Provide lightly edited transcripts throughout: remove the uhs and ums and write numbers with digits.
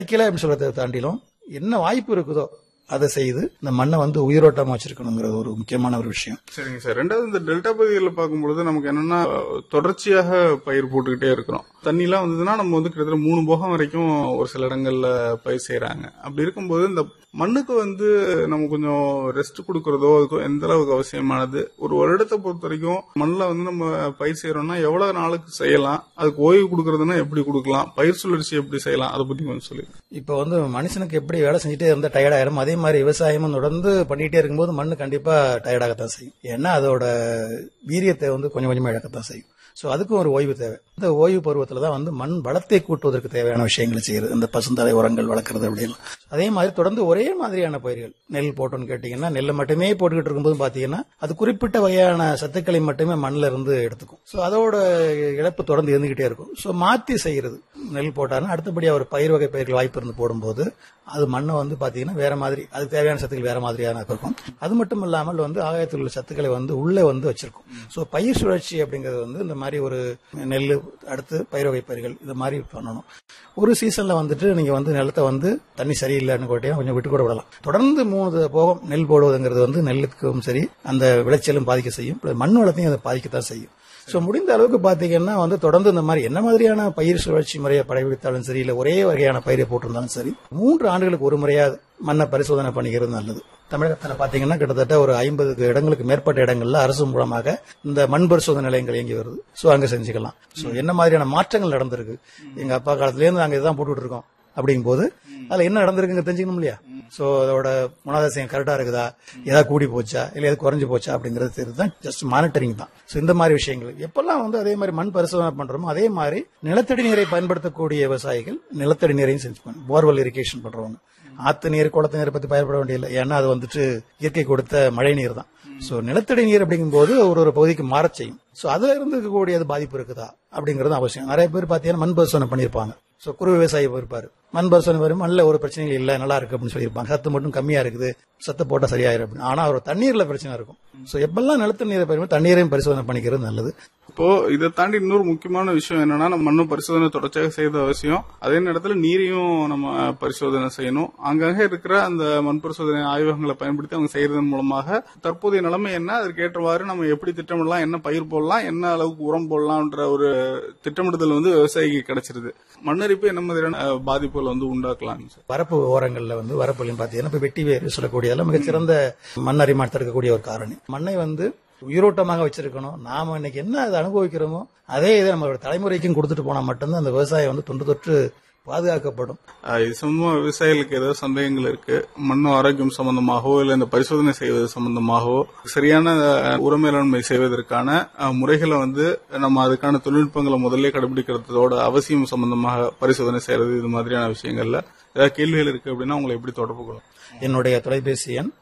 கிடைக்கல அப்படின்னு சொல்றதை தாண்டிலும் என்ன வாய்ப்பு இருக்குதோ அதை செய்து இந்த மண்ணை உயிரோட்டமா வச்சிருக்கணுங்கிறது ஒரு முக்கியமான ஒரு விஷயம். சரிங்க சார். ரெண்டாவது இந்த டெல்டா பகுதிகளில் பார்க்கும்பொழுது நமக்கு என்னன்னா தொடர்ச்சியாக பயிர் போட்டுக்கிட்டே இருக்கிறோம். தண்ணிலாம் வந்ததுன்னா நம்ம கிட்டத்தட்ட 3 போகம் வரைக்கும் ஒரு சில இடங்கள்ல பயிர் செய்யறாங்க. அப்படி இருக்கும்போது இந்த மண்ணுக்கு நம்ம கொஞ்சம் ரெஸ்ட் கொடுக்கறதோ அதுக்கு எந்த அளவுக்கு அவசியமானது? ஒரு வருடத்தை பொறுத்த வரைக்கும் மண்ணில் நம்ம பயிர் செய்யறோம்னா எவ்வளவு நாளுக்கு செய்யலாம்? அதுக்கு ஓய்வு கொடுக்கறதுன்னா எப்படி கொடுக்கலாம்? பயிர் சுழற்சி எப்படி செய்யலாம்? அதை பத்தி கொஞ்சம் சொல்லுங்க. இப்ப மனுஷனுக்கு எப்படி வேலை செஞ்சுட்டே இருந்தா டயர்ட் ஆயிரும், அதே மாதிரி விவசாயமும் தொடர்ந்து பண்ணிட்டே இருக்கும்போது மண்ணு கண்டிப்பா டயர்டாகத்தான் செய்யும். ஏன்னா அதோட வீரியத்தை கொஞ்சம் கொஞ்சமா இழக்கத்தான் செய்யும். சோ அதுக்கும் ஒரு ஓய்வு தேவை. இந்த ஓய்வு பருவத்துல தான் மண் வளத்தை கூட்டுவதற்கு தேவையான விஷயங்களை செய்யறது, இந்த பசுந்தலை உரங்கள் வளர்க்கறது அப்படின்னு. அதே மாதிரி தொடர்ந்து ஒரே மாதிரியான பயிர்கள் நெல் போட்டோன்னு கேட்டீங்கன்னா, நெல்லை மட்டுமே போட்டுக்கிட்டு இருக்கும்போது பாத்தீங்கன்னா அது குறிப்பிட்ட வகையான சத்துக்களை மட்டுமே மண்ணில இருந்து எடுத்துக்கும். சோ அதோட இழப்பு தொடர்ந்து இருந்துகிட்டே இருக்கும். சோ மாத்தி செய்யறது, நெல் போட்டாருன்னா அடுத்தபடியா ஒரு பயிர் வகை பயிர்கள் வாய்ப்பு இருந்து போடும்போது அது மண்ணை பாத்தீங்கன்னா வேற மாதிரி, அதுக்கு தேவையான சத்துக்கள் வேற மாதிரியான இருக்கும். அது மட்டும் இல்லாமல் ஆகாயத்தில் உள்ள சத்துக்களை உள்ளே வச்சிருக்கும். சோ பயிர் சுழற்சி அப்படிங்கிறது இந்த மாதிரி ஒரு நெல் அடுத்து பயிர் வகை பயிர்கள் இது மாதிரி பண்ணணும். ஒரு சீசன்ல நீங்க நிலத்தை தண்ணி சரியில்லைன்னு கோட்டையும் கொஞ்சம் விட்டு கூட விடலாம். தொடர்ந்து 3 போகம் நெல் போடுவதுங்கிறது நெல்லுக்கும் சரி அந்த விளைச்சலும் பாதிக்க செய்யும், மண் வளத்தையும் அதை பாதிக்கத்தான் செய்யும். சோ முடிந்த அளவுக்கு பாத்தீங்கன்னா தொடர்ந்து இந்த மாதிரி என்ன மாதிரியான பயிர் சுழற்சி முறையை கடைபிடித்தாலும் சரி, இல்ல ஒரே வகையான பயிரை போட்டிருந்தாலும் சரி 3 ஆண்டுகளுக்கு ஒரு முறையாவது மண்ணை பரிசோதனை பண்ணிக்கிறது நல்லது. தமிழகத்தில் பாத்தீங்கன்னா கிட்டத்தட்ட ஒரு 50 இடங்களுக்கு மேற்பட்ட இடங்கள்ல அரசு மூலமாக இந்த மண் பரிசோதனை நிலையங்கள் இயங்கி வருது. சோ அங்க செஞ்சுக்கலாம். சோ என்ன மாதிரியான மாற்றங்கள் நடந்திருக்கு, எங்க அப்பா காலத்துல இருந்து நாங்க இதான் போட்டுட்டு இருக்கோம் அப்படிங்கும் போது அதுல என்ன நடந்திருக்குங்க தெரிஞ்சுக்கணும் இல்லையா? சோ அதோட குணாதிசயம் கரெக்டா இருக்குதா, ஏதாவது கூடி போச்சா இல்ல ஏதாவது குறைஞ்சு போச்சா அப்படிங்கறது தெரியுதுதான். ஜஸ்ட் மானிட்டரிங் தான். சோ இந்த மாதிரி விஷயங்கள் எப்பெல்லாம் அதே மாதிரி மண் பரிசோதனை பண்றோமோ அதே மாதிரி நிலத்தடி நீரை பயன்படுத்தக்கூடிய விவசாயிகள் நிலத்தடி நீரையும் செஞ்சு போர்வெல் இரிகேஷன் பண்றவங்க ஆத்து நீர் குளத்து நீரை பத்தி பயப்பட வேண்டியதில்லை. ஏன்னா அது இயற்கை கொடுத்த மழை நீர் தான். சோ நிலத்தடி நீர் அப்படிங்கும் போது ஒரு பகுதிக்கு மாறச் செய்யும். சோ அதுல இருந்து இருக்கக்கூடிய பாதிப்பு இருக்குதா அப்படிங்கறது அவசியம். நிறைய பேர் பாத்தீங்கன்னா மண் பரிசோதனை பண்ணிருப்பாங்க. சோ குறு விவசாயி இருப்பாரு, மண் பரிசோதனை வரும் மண்ணில் ஒரு பிரச்சனைகள் இல்ல, நல்லா இருக்கு அப்படின்னு சொல்லியிருப்பாங்க. சத்து மட்டும் கம்மியா இருக்குது, சத்து போட்டா சரியாயிரும் அப்படின்னு. ஆனா ஒரு தண்ணீர்ல பிரச்சனை இருக்கும். சோ எப்பெல்லாம் நிலத்தடி நீரை பயன்படுத்தி தண்ணீரையும் பரிசோதனை பண்ணிக்கிறது நல்லது. இப்போ இதை தாண்டி இன்னொரு முக்கியமான விஷயம் என்னன்னா, நம்ம மண்ணு பரிசோதனை தொடர்ச்சியாக செய்த அவசியம். அதே நேரத்தில் நீரையும் நம்ம பரிசோதனை செய்யணும். அங்கங்க இருக்கிற அந்த மண் பரிசோதனை ஆய்வகங்களை பயன்படுத்தி அவங்க செய்யறதன் மூலமாக தற்போதைய நிலைமை என்ன, அதற்கு ஏற்றவாறு நம்ம எப்படி திட்டமிடலாம், என்ன பயிர் போடலாம், என்ன அளவுக்கு உரம் போடலாம்ன்ற ஒரு திட்டமிடுதல் விவசாயிக்கு கிடைச்சிருது. மண்ணரிப்பு என்ன மாதிரியான பாதிப்புகள் உண்டாக்கலாம்? வரப்பு ஓரங்கள்ல வரப்புலையும் பாத்தீங்கன்னா இப்ப வெட்டி வேறு சொல்லக்கூடிய மிகச்சிறந்த மண் அரிமானத்தை இருக்கக்கூடிய ஒரு காரணி. மண்ணை உயிரோட்டமாக வச்சிருக்கணும். நாம இன்னைக்கு என்ன அதை அனுபவிக்கிறோமோ அதே இதை நம்மளோட தலைமுறைக்கும் கொடுத்துட்டு போனா மட்டும்தான் அந்த விவசாயம் தொன்று தொற்று பாதுகாக்கப்படும். இது சம்பந்தமா விவசாயிகளுக்கு ஏதாவது சந்தேகங்கள் இருக்கு, மண் ஆரோக்கியம் சம்பந்தமாகவோ இல்ல இந்த பரிசோதனை செய்வது சம்பந்தமாகவோ சரியான உர மேலாண்மை செய்வதற்கான முறைகளை நம்ம அதுக்கான தொழில்நுட்பங்களை முதல்ல கடைபிடிக்கிறதோட அவசியம் சம்பந்தமாக பரிசோதனை செய்யறது இது மாதிரியான விஷயங்கள்ல ஏதாவது கேள்விகள் இருக்கு அப்படின்னா உங்களை எப்படி தொடர்பு கொள்ளும்? என்னுடைய தொலைபேசி எண்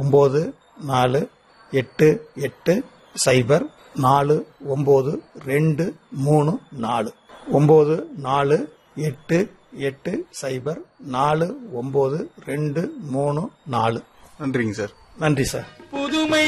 9488049234 9488049234. நன்றிங்க சார். நன்றி சார். புதுமை